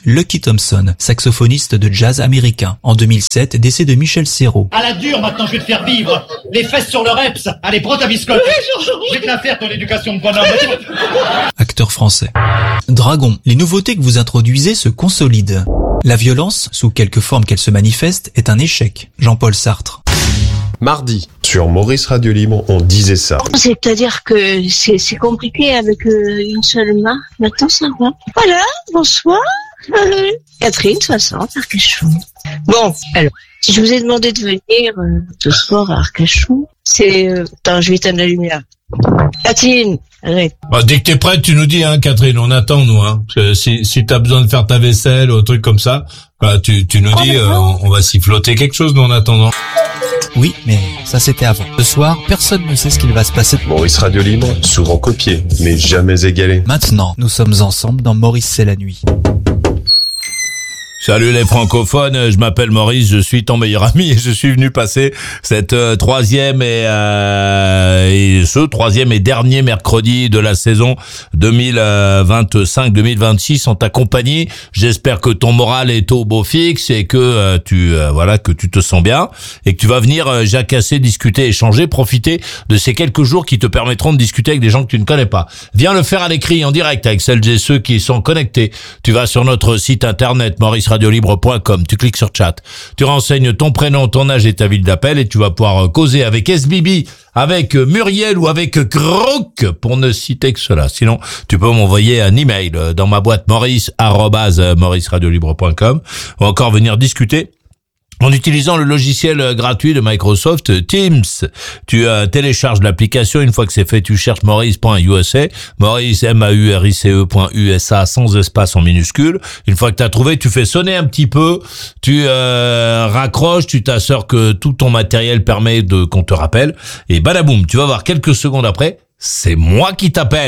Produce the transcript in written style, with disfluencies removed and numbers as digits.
Lucky Thompson, saxophoniste de jazz américain. En 2007, décès de Michel Serrault. À la dure, maintenant, je vais te faire vivre. Les fesses sur le reps. Allez, prends ta biscotte. Je vais te la faire, ton éducation de bonhomme. Acteur français. Dragon, les nouveautés que vous introduisez se consolident. La violence, sous quelque forme qu'elle se manifeste, est un échec. Jean-Paul Sartre. Mardi, sur Maurice Radio Libre, on disait ça. C'est-à-dire que c'est compliqué avec une seule main. Maintenant, ça va. Voilà, bonsoir. Catherine, 60, Arcachon. Bon, alors, si je vous ai demandé de venir ce soir à Arcachon, c'est... Attends, je vais éteindre la lumière. Catherine, arrête. Bah, dès que t'es prête, tu nous dis, hein, Catherine, on attend, nous, hein. Parce que si t'as besoin de faire ta vaisselle ou un truc comme ça, bah, tu nous dis, on va s'y flotter quelque chose, nous, en attendant. Oui, mais ça c'était avant. Ce soir, personne ne sait ce qu'il va se passer. Maurice Radio Libre, souvent copié, mais jamais égalé. Maintenant, nous sommes ensemble dans Maurice c'est la nuit. Salut les francophones, je m'appelle Maurice, je suis ton meilleur ami et je suis venu passer cette troisième et dernier mercredi de la saison 2025-2026 en ta compagnie. J'espère que ton moral est au beau fixe et que que tu te sens bien et que tu vas venir jacasser, discuter, échanger, profiter de ces quelques jours qui te permettront de discuter avec des gens que tu ne connais pas. Viens le faire à l'écrit en direct avec celles et ceux qui sont connectés. Tu vas sur notre site internet mauriceradiolibre.com, tu cliques sur chat, tu renseignes ton prénom, ton âge et ta ville d'appel et tu vas pouvoir causer avec SBB, avec Muriel ou avec Croc pour ne citer que cela. Sinon, tu peux m'envoyer un email dans ma boîte maurice@mauriceradiolibre.com ou encore venir discuter en utilisant le logiciel gratuit de Microsoft Teams. Tu télécharges l'application, une fois que c'est fait, tu cherches maurice.usa, Maurice MAURICE.USA sans espace en minuscule. Une fois que tu as trouvé, tu fais sonner un petit peu, tu raccroches, tu t'assures que tout ton matériel permet qu'on te rappelle et badaboum, tu vas voir quelques secondes après, c'est moi qui t'appelle.